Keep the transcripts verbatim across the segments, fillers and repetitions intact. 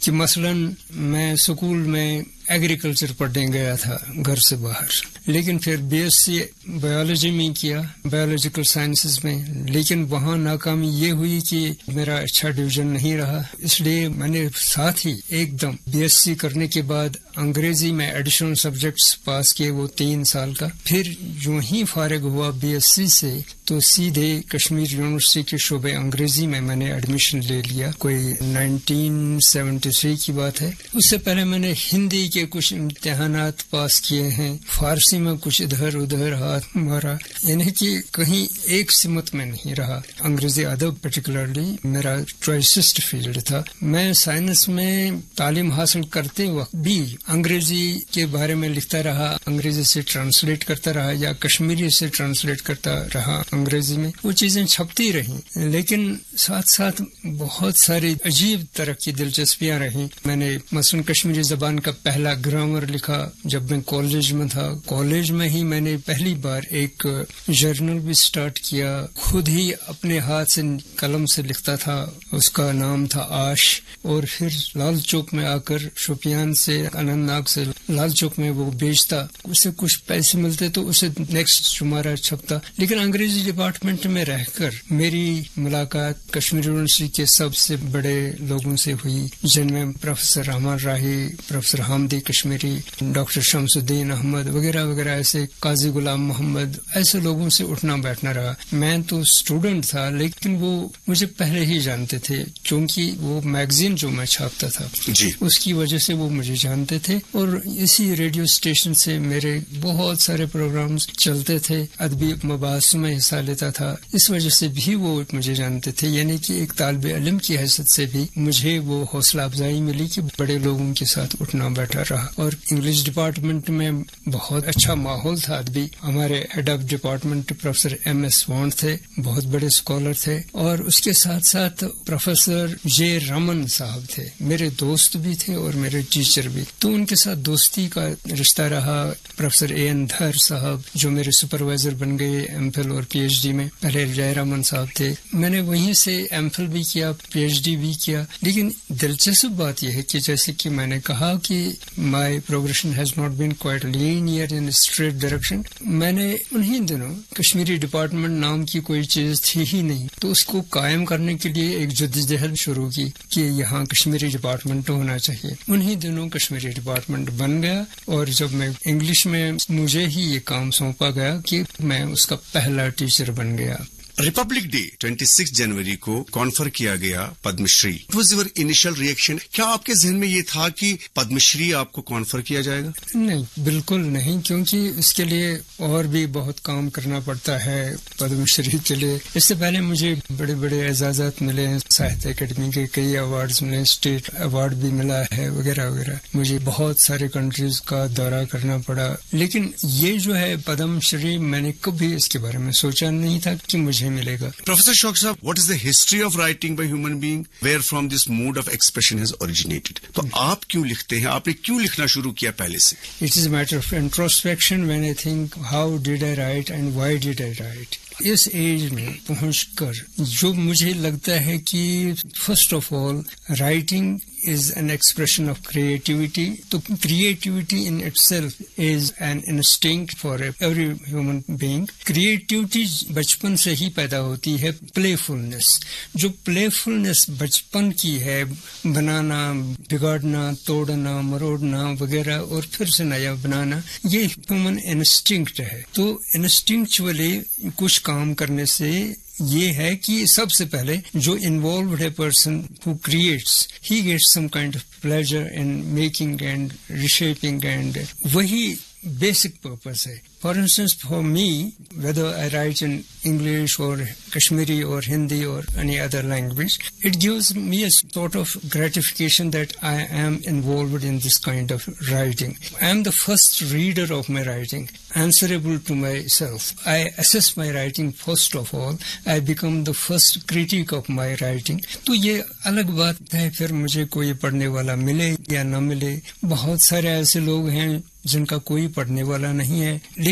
کہ مثلاً میں اسکول میں ایگریکلچر پڑھنے گیا تھا گھر سے باہر، لیکن پھر بی ایس سی بایولوجی میں کیا، بایولوجیکل سائنسز میں، لیکن وہاں ناکامی یہ ہوئی کہ میرا اچھا ڈویژن نہیں رہا، اس لیے میں نے ساتھ ہی ایک دم بی ایس سی کرنے کے بعد انگریزی میں ایڈیشنل سبجیکٹس پاس کیے، وہ تین سال کا. پھر جو ہی فارغ ہوا بی ایس سی سے تو سیدھے کشمیر یونیورسٹی کے شعبے انگریزی میں میں نے ایڈمیشن لے لیا. کوئی نائنٹین سیونٹی تھری کی بات ہے. اس سے پہلے میں نے ہندی کے کچھ امتحانات پاس کیے ہیں، فارسی میں کچھ ادھر ادھر ہاتھ مارا، یعنی کہ کہیں ایک سمت میں نہیں رہا. انگریزی ادب پرٹیکولرلی میرا چوائسسٹ فیلڈ تھا. میں سائنس میں تعلیم حاصل کرتے وقت بھی انگریزی کے بارے میں لکھتا رہا، انگریزی سے ٹرانسلیٹ کرتا رہا یا کشمیری سے ٹرانسلیٹ کرتا رہا انگریزی میں. وہ چیزیں چھپتی رہیں، لیکن ساتھ ساتھ بہت ساری عجیب طرح کی دلچسپیاں رہیں. میں نے مثلاً کشمیری زبان کا پہلا گرامر لکھا جب میں کالج میں تھا. کالج میں ہی میں نے پہلی بار ایک جرنل بھی سٹارٹ کیا، خود ہی اپنے ہاتھ سے قلم سے لکھتا تھا. اس کا نام تھا آش. اور پھر لال چوک میں آ کر شوپیان سے اننت ناگ سے لال چوک میں وہ بیچتا، اسے کچھ پیسے ملتے تو اسے نیکسٹ شمارہ چھپتا. لیکن انگریزی ڈپارٹمنٹ میں رہ کر میری ملاقات کشمیر یونیورسٹی کے سب سے بڑے لوگوں سے ہوئی، جن میں پروفیسر رحمان راہی، پروفیسر حامدی کشمیری، ڈاکٹر شمس الدین احمد وغیرہ وغیرہ، ایسے قاضی غلام محمد، ایسے لوگوں سے اٹھنا بیٹھنا رہا. میں تو اسٹوڈنٹ تھا لیکن وہ مجھے پہلے ہی جانتے تھے، کیونکہ وہ میگزین جو میں چھاپتا تھا جی اس کی وجہ سے وہ مجھے جانتے تھے. اور اسی ریڈیو اسٹیشن سے میرے بہت سارے پروگرامز چلتے تھے، ادبی مباحث میں حصہ لیتا تھا، اس وجہ سے بھی وہ مجھے جانتے تھے. یعنی کہ ایک طالب علم کی حیثیت سے بھی مجھے وہ حوصلہ افزائی ملی کہ بڑے لوگوں کے ساتھ اٹھنا بیٹھا رہا. اور انگلش ڈپارٹمنٹ میں بہت اچھا ماحول تھا ادبی. ہمارے head of department professor M S wand تھے، بہت بڑے اسکالر تھے. اور اس کے ساتھ ساتھ پروفیسر جے رمن صاحب تھے، میرے دوست بھی تھے اور میرے ٹیچر بھی، تو ان کے ساتھ دوستی کا رشتہ رہا. پروفیسر اے این دھر صاحب جو میرے سپروائزر بن گئے ایم فل اور پی ایچ ڈی میں، پہلے جے رمن صاحب تھے. میں نے وہیں سے ایم فل بھی کیا، پی ایچ ڈی بھی کیا. لیکن دلچسپ بات یہ ہے کہ جیسے کہ میں نے کہا کہ مائی progression has not been quite linear in street direction. میں نے انہی دنوں کشمیری ڈپارٹمنٹ نام کی کوئی چیز تھی ہی نہیں، تو اس کو قائم کرنے کے لیے ایک جدوجہد شروع کی کہ یہاں کشمیری ڈپارٹمنٹ ہونا چاہیے. انہی دنوں کشمیری ڈپارٹمنٹ بن گیا. اور جب میں انگلش میں مجھے ہی یہ کام سونپا گیا کہ میں اس کا پہلا ٹیچر بن گیا. ریپبلک ڈے چھبیس جنوری کو کانفر کیا گیا Padma Shri. It was your initial reaction? کیا آپ کے ذہن میں یہ تھا کہ پدم شری آپ کو کانفر کیا جائے گا؟ نہیں، بالکل نہیں، کیونکہ اس کے لیے اور بھی بہت کام کرنا پڑتا ہے پدم شری کے لیے. اس سے پہلے مجھے بڑے بڑے اعزازات ملے ہیں، ساہتیہ اکیڈمی کے کئی ایوارڈز ملے، اسٹیٹ ایوارڈ بھی ملا ہے وغیرہ وغیرہ. مجھے بہت سارے کنٹریز کا دورہ کرنا پڑا. لیکن یہ جو ہے پدم شری، میں نے کبھی اس کے بارے میں سوچا نہیں تھا کہ مجھے ملے گا. پروفیسر شوق صاحب، what is the history of writing by human being where from this mood of expression has originated? تو آپ کیوں لکھتے ہیں؟ آپ نے کیوں لکھنا شروع کیا پہلے سے؟ It is a matter of introspection when I think how did I right and why did I right. Us age میں پہنچ کر جو مجھے لگتا ہے کہ first of all writing is an expression of creativity. So creativity in itself is an instinct for every human being. Creativity بچپن سے ہی پیدا ہوتی ہے. playfulness جو playfulness بچپن کی ہے، بنانا، بگاڑنا، توڑنا، مروڑنا وغیرہ اور پھر سے نیا بنانا، یہ human instinct ہے. تو instinctually کچھ کام کرنے سے یہ ہے کہ سب سے پہلے جو انوالوڈ ہے person who creates, he gets some kind of pleasure in making and ریشیپنگ، and وہی بیسک پرپز ہے. For instance, for me, whether I write in English or Kashmiri or Hindi or any other language, it gives me a sort of gratification that I am involved in this kind of writing. I am the first reader of my writing, answerable to myself. I assess my writing first of all. I become the first critic of my writing. تو یہ الگ بات ہے پھر مجھے کوئی پڑھنے والا ملے یا نہ ملے. بہت سارے ایسے لوگ ہیں جن کا کوئی پڑھنے والا نہیں ہے، لیکن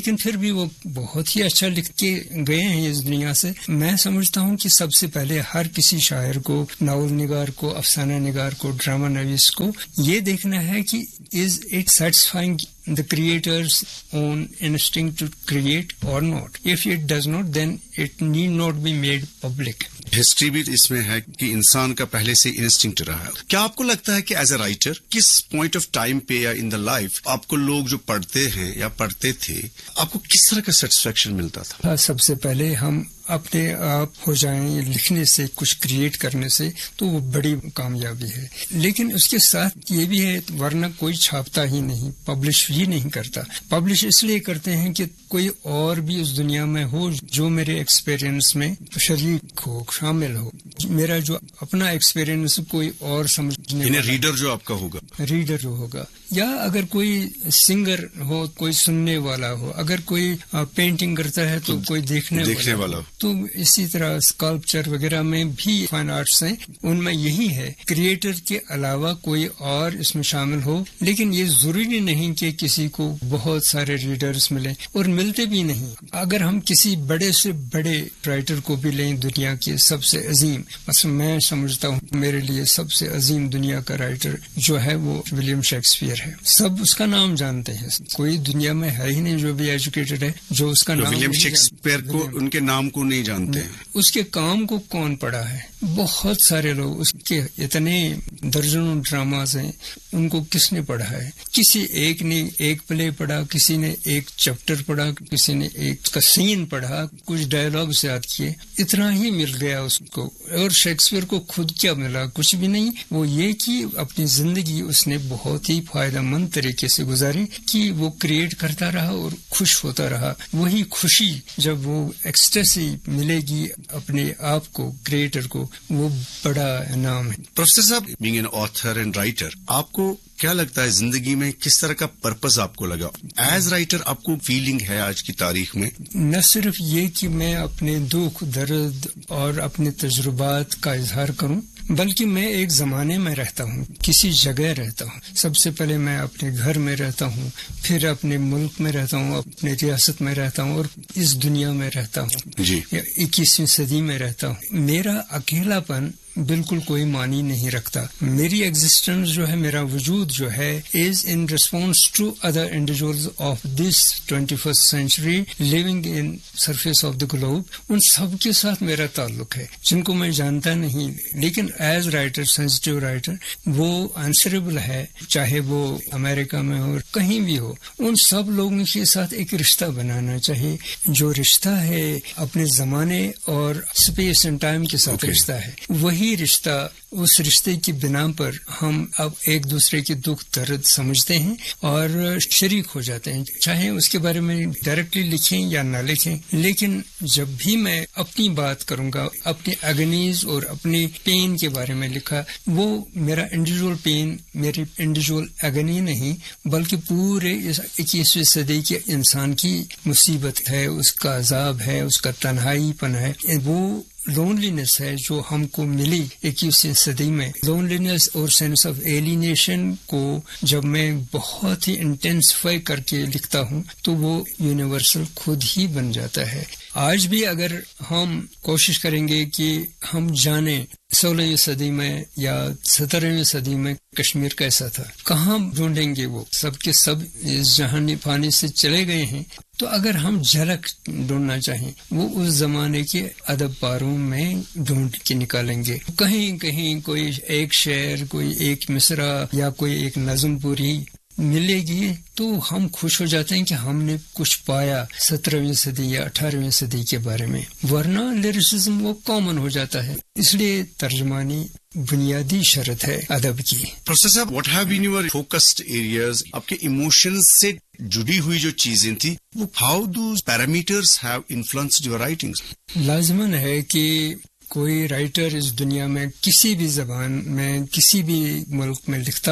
لیکن پھر بھی وہ بہت ہی اچھا لکھ کے گئے ہیں اس دنیا سے. میں سمجھتا ہوں کہ سب سے پہلے ہر کسی شاعر کو، ناول نگار کو، افسانہ نگار کو، ڈرامہ نویس کو یہ دیکھنا ہے کہ is it satisfying the creator's own instinct to create or not. If it does not, then it need not be made public. History بھی اس میں ہے کہ انسان کا پہلے سے انسٹنکٹ رہا ہے. کیا آپ کو لگتا ہے کہ ایز اے رائٹر کس پوائنٹ آف ٹائم پہ یا ان دا لائف آپ کو لوگ جو پڑھتے ہیں یا پڑھتے تھے آپ کو کس طرح کا سیٹسفیکشن ملتا تھا؟ سب سے پہلے ہم اپنے آپ ہو جائیں لکھنے سے، کچھ کریٹ کرنے سے، تو وہ بڑی کامیابی ہے. لیکن اس کے ساتھ یہ بھی ہے، ورنہ کوئی چھاپتا ہی نہیں، پبلش ہی نہیں کرتا. پبلش اس لیے کرتے ہیں کہ کوئی اور بھی اس دنیا میں ہو جو میرے ایکسپیرئنس میں شریک ہو، شامل ہو. میرا جو اپنا ایکسپیرئنس کوئی اور سمجھنے والا، ریڈر جو آپ کا ہوگا، ریڈر جو ہوگا، یا اگر کوئی سنگر ہو، کوئی سننے والا ہو، اگر کوئی پینٹنگ کرتا ہے تو کوئی دیکھنے دیکھنے والا ہو. تو اسی طرح اسکلپچر وغیرہ میں بھی فائن آرٹس ہیں، ان میں یہی ہے، کریٹر کے علاوہ کوئی اور اس میں شامل ہو. لیکن یہ ضروری نہیں کہ کسی کو بہت سارے ریڈرز ملیں، اور ملتے بھی نہیں. اگر ہم کسی بڑے سے بڑے رائٹر کو بھی لیں، دنیا کے سب سے عظیم، مثلا میں سمجھتا ہوں میرے لیے سب سے عظیم دنیا کا رائٹر جو ہے وہ ولیم شیکسپیئر ہے. سب اس کا نام جانتے ہیں، کوئی دنیا میں ہے ہی نہیں جو بھی ایجوکیٹڈ ہے جو اس کا نام. ولیم شیکسپیئر کو، ان کے نام کو نہیں جانتے ہیں. اس کے کام کو کون پڑھا ہے؟ بہت سارے لوگ. اس کے اتنے درجنوں ڈراماز ہیں، ان کو کس نے پڑھا ہے؟ کسی ایک نے ایک پلے پڑھا، کسی نے ایک چیپٹر پڑھا، کسی نے ایک کا سین پڑھا، کچھ ڈائلاگز یاد کیے، اتنا ہی مل گیا اس کو. اور شیکسپیئر کو خود کیا ملا؟ کچھ بھی نہیں. وہ یہ کہ اپنی زندگی اس نے بہت ہی فائدہ مند طریقے سے گزاری کہ وہ کریٹ کرتا رہا اور خوش ہوتا رہا. وہی خوشی جب وہ ایکسٹیسی ملے گی اپنے آپ کو، کریٹر کو، وہ بڑا انعام ہے. پروفیسر صاحب، being an author and writer, آپ کو کیا لگتا ہے زندگی میں کس طرح کا پرپز آپ کو لگا؟ ایز رائٹر آپ کو فیلنگ ہے آج کی تاریخ میں؟ نہ صرف یہ کہ میں اپنے دکھ، درد اور اپنے تجربات کا اظہار کروں، بلکہ میں ایک زمانے میں رہتا ہوں، کسی جگہ رہتا ہوں. سب سے پہلے میں اپنے گھر میں رہتا ہوں، پھر اپنے ملک میں رہتا ہوں، اپنے ریاست میں رہتا ہوں، اور اس دنیا میں رہتا ہوں. جی. اکیسویں صدی میں رہتا ہوں. میرا اکیلا پن بالکل کوئی معنی نہیں رکھتا. میری ایگزسٹنس جو ہے، میرا وجود جو ہے، از in response to other individuals of this twenty first century living in surface of the globe. ان سب کے ساتھ میرا تعلق ہے جن کو میں جانتا نہیں، لیکن ایز رائٹر، سینسٹیو رائٹر، وہ آنسریبل ہے، چاہے وہ امریکہ میں ہو، کہیں بھی ہو. ان سب لوگوں کے ساتھ ایک رشتہ بنانا چاہیے. جو رشتہ ہے اپنے زمانے اور اسپیس اینڈ ٹائم کے ساتھ okay. رشتہ ہے، وہی رشتہ، اس رشتے کی بنا پر ہم اب ایک دوسرے کے دکھ درد سمجھتے ہیں اور شریک ہو جاتے ہیں. چاہے اس کے بارے میں ڈائریکٹلی لکھیں یا نہ لکھیں، لیکن جب بھی میں اپنی بات کروں گا، اپنی اگنیز اور اپنی پین کے بارے میں لکھا، وہ میرا انڈیویجول پین، میری انڈیویجول اگنی نہیں، بلکہ پورے اس اکیسویں صدی کے انسان کی مصیبت ہے، اس کا عذاب ہے، اس کا تنہائی پن ہے. وہ لونلینس ہے جو ہم کو ملی اکیسویں صدی میں. لونلینس اور سینس آف ایلینیشن کو جب میں بہت ہی انٹینسفائی کر کے لکھتا ہوں تو وہ یونیورسل خود ہی بن جاتا ہے. آج بھی اگر ہم کوشش کریں گے کہ ہم جانیں سولہویں صدی میں یا سترہویں صدی میں کشمیر کیسا تھا، کہاں ڈھونڈیں گے؟ وہ سب کے سب اس جہانی پانی سے چلے گئے ہیں. تو اگر ہم جھلک ڈھونڈنا چاہیں، وہ اس زمانے کے ادب پاروں میں ڈھونڈ کے نکالیں گے. کہیں کہیں کوئی ایک شعر، کوئی ایک مصرع یا کوئی ایک نظم پوری ملے گی تو ہم خوش ہو جاتے ہیں کہ ہم نے کچھ پایا سترہویں صدی یا اٹھارہویں صدی کے بارے میں. ورنہ لیریسزم وہ کامن ہو جاتا ہے. اس لیے ترجمانی بنیادی شرط ہے ادب کی. پروفیسر صاحب، what have been your focused areas? آپ کے ایموشنز سے جڑی ہوئی جو چیزیں تھی، وہ how those parameters have influenced your writings? لازماً ہے کہ کوئی رائٹر اس دنیا میں کسی بھی زبان میں کسی بھی ملک میں لکھتا ہو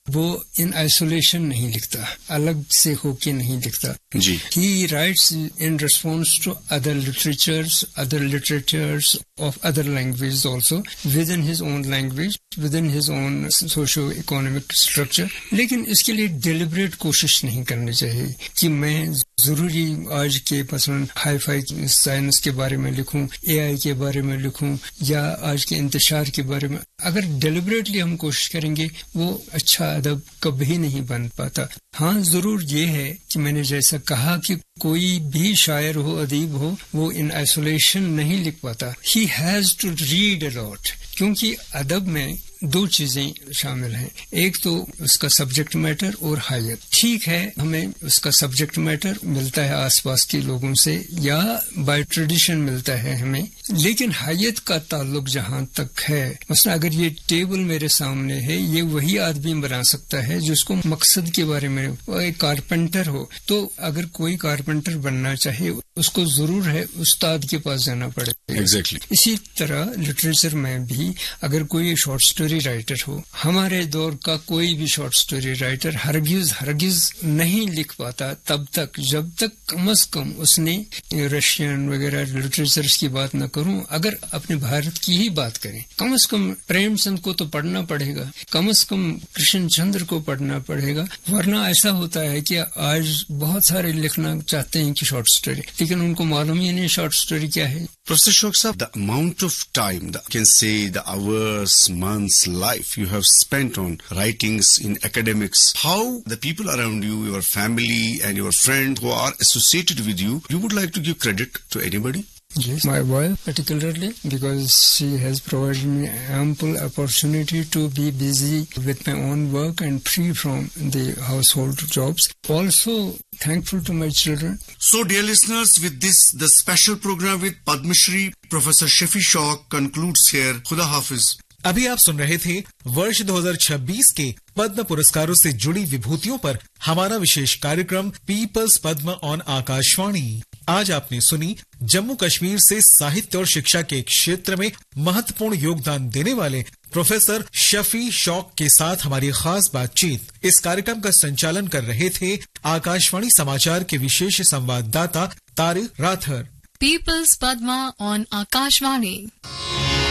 وہ ان آئسولیشن نہیں لکھتا, الگ سے ہو کے نہیں لکھتا. جی. He writes in response to other literatures, other literatures of other languages also, within his own language, within his own socio-economic structure. لیکن اس کے لیے ڈیلیبریٹ کوشش نہیں کرنی چاہیے کہ میں ضروری آج کے مثلا ہائی فائی سائنس کے بارے میں لکھوں, اے آئی کے بارے میں لکھوں, یا آج کے انتشار کے بارے میں. اگر ڈیلیبریٹلی ہم کوشش کریں گے وہ اچھا ادب کبھی نہیں بن پاتا. ہاں ضرور یہ ہے کہ میں نے جیسا کہا کہ کوئی بھی شاعر ہو, ادیب ہو, وہ ان آئسولیشن نہیں لکھ پاتا. ہی ہیز ٹو ریڈ اے لاٹ, کیونکہ ادب میں دو چیزیں شامل ہیں. ایک تو اس کا سبجیکٹ میٹر اور حیت. ٹھیک ہے ہمیں اس کا سبجیکٹ میٹر ملتا ہے آس پاس کے لوگوں سے یا بائی ٹریڈیشن ملتا ہے ہمیں, لیکن حیت کا تعلق جہاں تک ہے, مثلا اگر یہ ٹیبل میرے سامنے ہے, یہ وہی آدمی بنا سکتا ہے جس کو مقصد کے بارے میں, وہ ایک کارپینٹر ہو, تو اگر کوئی کارپینٹر بننا چاہے اس کو ضرور ہے استاد کے پاس جانا پڑے. Exactly. اسی طرح لٹریچر میں بھی اگر کوئی شارٹ سٹوری رائٹر ہو, ہمارے دور کا کوئی بھی شارٹ سٹوری رائٹر ہرگز ہرگز نہیں لکھ پاتا تب تک جب تک کم از کم اس نے رشین وغیرہ لٹریچرز کی بات نہ کروں, اگر اپنے بھارت کی ہی بات کریں, کم از کم پریم چند کو تو پڑھنا پڑے گا, کم از کم کرشن چندر کو پڑھنا پڑے گا. ورنہ ایسا ہوتا ہے کہ آج بہت سارے لکھنا چاہتے ہیں کہ شارٹ سٹوری, لیکن ان کو معلوم ہی نہیں شارٹ سٹوری کیا ہے. Professor Ashok Saab, the amount of time, the, you can say the hours, months, life you have spent on writings in academics, how the people around you, your family and your friends who are associated with you, you would like to give credit to anybody? Yes, my wife particularly, because she has provided me ample opportunity to be busy with my own work and free from the household jobs. Also thankful to my children. So dear listeners, with this the special program with Padma Shri Professor Shafi Shauk concludes here. Khuda Hafiz. ابھی آپ سن رہے تھے ورش دو ہزار چھبیس کے پدم پرسکاروں سے جڑی وبھوتیوں پر ہمارا وشیش کارکرم پیپلز پدم آن آکاشوانی. آج آپ نے سنی جموں کشمیر سے ساہتیہ اور شکشا کے کھیتر میں مہتوپورن یوگدان دینے والے پروفیسر شفی شوق کے ساتھ ہماری خاص بات چیت. اس کارکرم کا سنچالن کر رہے تھے آکاشوانی سماچار کے وشیش سنواد داتا طارق راتھر. پیپلز پدما آن آکاشوانی.